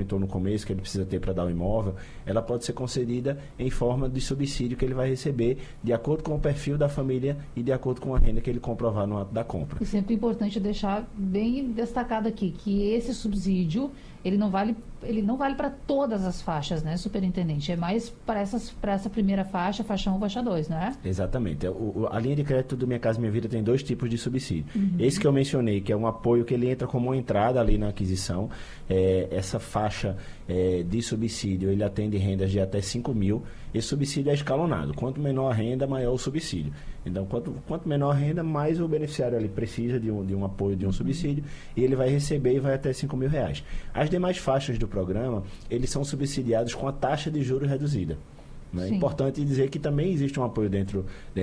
comentou no começo, que ele precisa ter para dar o imóvel, ela pode ser concedida em forma de subsídio que ele vai receber de acordo com o perfil da família e de acordo com a renda que ele comprovar no ato da compra. E sempre importante deixar bem destacado aqui que esse subsídio, ele não vale para todas as faixas, né, superintendente? É mais para essa primeira faixa 1, faixa 2, não é? Exatamente. A linha de crédito do Minha Casa Minha Vida tem 2 tipos de subsídio. Esse que eu mencionei, que é um apoio que ele entra como uma entrada ali na aquisição, essa faixa de subsídio, ele atende rendas de até 5 mil. Esse subsídio é escalonado. Quanto menor a renda, maior o subsídio. Então, quanto menor a renda, mais o beneficiário ali precisa de um apoio, de um subsídio, e ele vai receber e vai até 5 mil reais. As demais faixas do programa, eles são subsidiados com a taxa de juros reduzida. É importante dizer que também existe um apoio dentro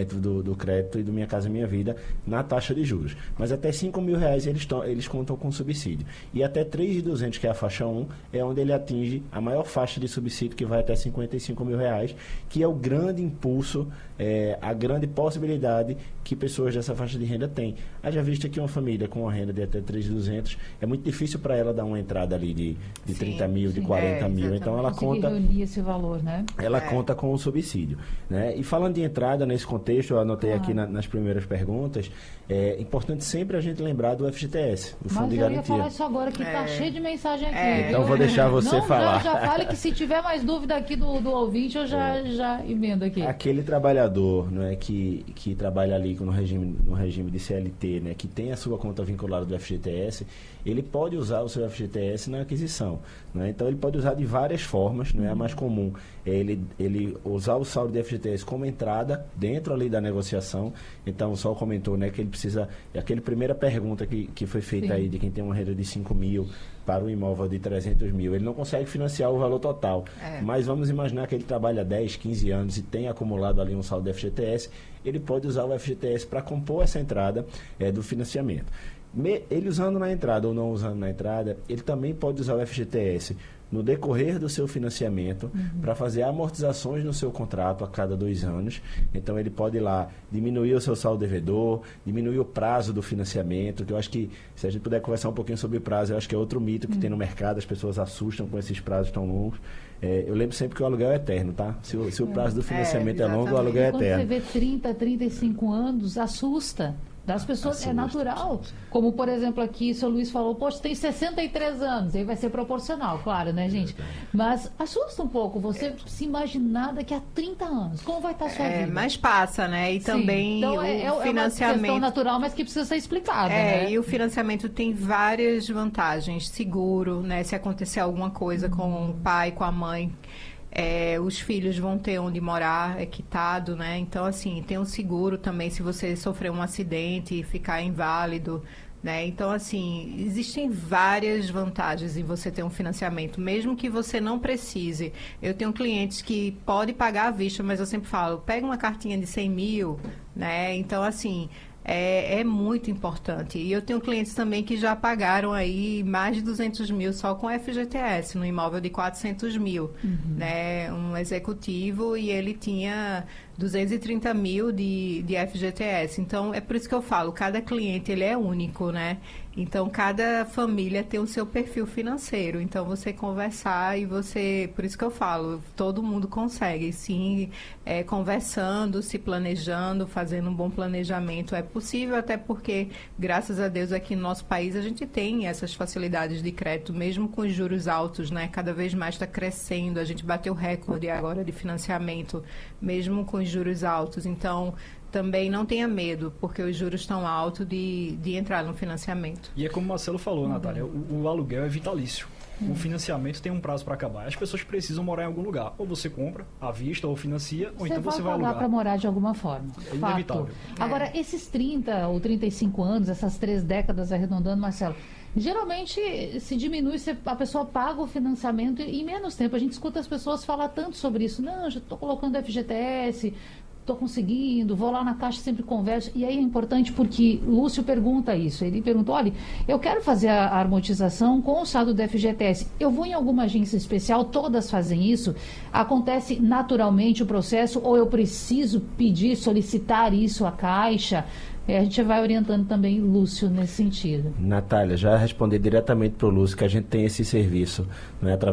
do crédito e do Minha Casa Minha Vida na taxa de juros. Mas até 5 mil reais eles contam com subsídio. E até 3.200, que é a faixa 1, é onde ele atinge a maior faixa de subsídio, que vai até 55 mil reais, que é o grande impulso, a grande possibilidade que pessoas dessa faixa de renda têm. Haja vista que uma família com uma renda de até 3.200, é muito difícil para ela dar uma entrada ali de 30 mil, de 40 mil. Então ela conta... reunir esse valor, né? Ela conta com o subsídio, né? E falando de entrada nesse contexto, eu anotei aqui nas primeiras perguntas, é importante sempre a gente lembrar do FGTS, o Fundo de Garantia. Mas eu ia falar isso agora, que tá cheio de mensagem aqui. Então vou deixar você falar. Já fale que se tiver mais dúvida aqui do ouvinte, eu já emendo aqui. Aquele trabalhador, não é, que trabalha ali no regime de CLT, né, que tem a sua conta vinculada do FGTS, ele pode usar o seu FGTS na aquisição, né? Então ele pode usar de várias formas, não é? A mais comum é ele usar o saldo de FGTS como entrada dentro ali da negociação. Então o Sol comentou, né, que ele precisa, aquela primeira pergunta que foi feita aí de quem tem uma renda de 5 mil para um imóvel de 300 mil, ele não consegue financiar o valor total, mas vamos imaginar que ele trabalha 10, 15 anos e tem acumulado ali um saldo de FGTS, ele pode usar o FGTS para compor essa entrada do financiamento. Ele usando na entrada ou não usando na entrada, ele também pode usar o FGTS no decorrer do seu financiamento para fazer amortizações no seu contrato a cada 2 anos. Então ele pode ir lá diminuir o seu saldo devedor, diminuir o prazo do financiamento, que eu acho que se a gente puder conversar um pouquinho sobre o prazo, eu acho que é outro mito que tem no mercado, as pessoas assustam com esses prazos tão longos. Eu lembro sempre que o aluguel é eterno, tá? Se o prazo do financiamento é longo, o aluguel é eterno. Quando você vê 30, 35 anos, assusta. Das pessoas é natural. Como, por exemplo, aqui o seu Luiz falou, poxa, tem 63 anos, aí vai ser proporcional, claro, né, gente? Mas assusta um pouco você se imaginar daqui a 30 anos. Como vai estar a sua vida? Mas passa, né? E também então, o financiamento... É uma questão natural, mas que precisa ser explicada, né? E o financiamento tem várias vantagens. Seguro, né? Se acontecer alguma coisa com o pai, com a mãe... os filhos vão ter onde morar, quitado, né? Então, assim, tem um seguro também se você sofrer um acidente e ficar inválido, né? Então, assim, existem várias vantagens em você ter um financiamento, mesmo que você não precise. Eu tenho clientes que podem pagar à vista, mas eu sempre falo, pega uma cartinha de 100 mil, né? Então, assim... É muito importante. E eu tenho clientes também que já pagaram aí mais de 200 mil só com FGTS, no imóvel de 400 mil, né? Um executivo e ele tinha 230 mil de FGTS. Então, é por isso que eu falo, cada cliente ele é único, né? Então, cada família tem o seu perfil financeiro. Então, você conversar e você... Por isso que eu falo, todo mundo consegue, sim, conversando, se planejando, fazendo um bom planejamento. É possível, até porque, graças a Deus, aqui no nosso país, a gente tem essas facilidades de crédito, mesmo com os juros altos, né? Cada vez mais está crescendo. A gente bateu recorde agora de financiamento, mesmo com os juros altos. Então... também não tenha medo, porque os juros estão altos de entrar no financiamento. E é como o Marcelo falou, Natália, o aluguel é vitalício. O financiamento tem um prazo para acabar. As pessoas precisam morar em algum lugar. Ou você compra à vista, ou financia, ou então você vai alugar. Você vai pagar para morar de alguma forma. É inevitável. Agora, esses 30 ou 35 anos, essas 3 décadas arredondando, Marcelo, geralmente se diminui, a pessoa paga o financiamento e em menos tempo. A gente escuta as pessoas falar tanto sobre isso. Não, já estou colocando FGTS... estou conseguindo, vou lá na Caixa, sempre converso. E aí é importante porque Lúcio pergunta isso. Ele perguntou, olha, eu quero fazer a amortização com o saldo do FGTS. Eu vou em alguma agência especial, todas fazem isso? Acontece naturalmente o processo ou eu preciso pedir, solicitar isso à Caixa? A gente vai orientando também Lúcio nesse sentido. Natália, já respondi diretamente para o Lúcio que a gente tem esse serviço, né,